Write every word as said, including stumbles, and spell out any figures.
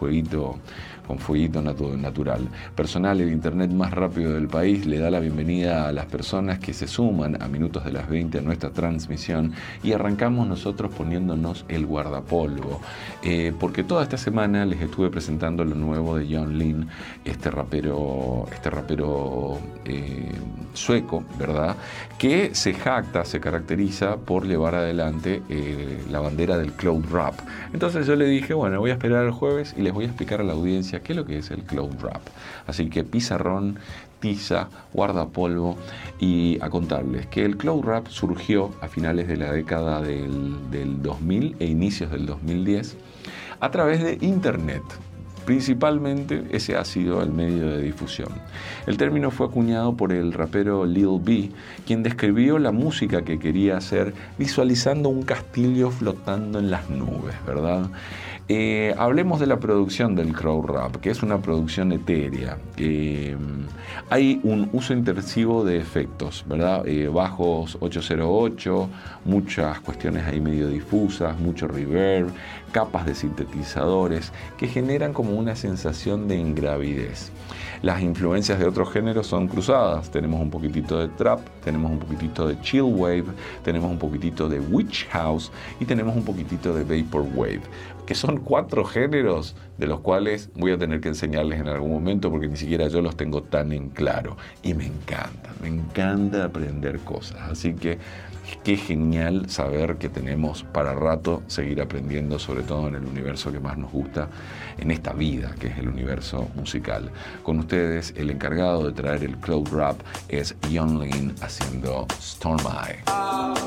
fueguito, con fueguito natu- natural. Personal, el internet más rápido del país, le da la bienvenida a las personas que se suman a minutos de las veinte a nuestra transmisión y arrancamos nosotros poniéndonos el guardapolvo, eh, porque toda esta semana les estuve presentando lo nuevo de Jon Lin, este rapero, este rapero eh, sueco, ¿verdad? Que se jacta, se caracteriza por llevar adelante eh, la bandera del cloud rap. Entonces yo le dije, bueno, voy a esperar el jueves y les voy a explicar a la audiencia qué es lo que es el cloud rap. Así que pizarrón, tiza, guardapolvo y a contarles que el cloud rap surgió a finales de la década del, del dos mil e inicios del dos mil diez a través de internet. Principalmente ese ha sido el medio de difusión. El término fue acuñado por el rapero Lil B, quien describió la música que quería hacer visualizando un castillo flotando en las nubes, ¿verdad? Eh, hablemos de la producción del crowd rap, que es una producción etérea. Eh, hay un uso intensivo de efectos, ¿verdad? Eh, bajos ocho cero ocho, muchas cuestiones ahí medio difusas, mucho reverb, capas de sintetizadores que generan como una sensación de ingravidez. Las influencias de otros géneros son cruzadas. Tenemos un poquitito de trap, tenemos un poquitito de chill wave, tenemos un poquitito de witch house y tenemos un poquitito de vapor wave, que son cuatro géneros de los cuales voy a tener que enseñarles en algún momento porque ni siquiera yo los tengo tan en claro. Y me encanta, me encanta aprender cosas. Así que qué genial saber que tenemos para rato seguir aprendiendo, sobre todo en el universo que más nos gusta, en esta vida, que es el universo musical. Con ustedes, el encargado de traer el cloud rap es Jon Lin haciendo Storm Eye.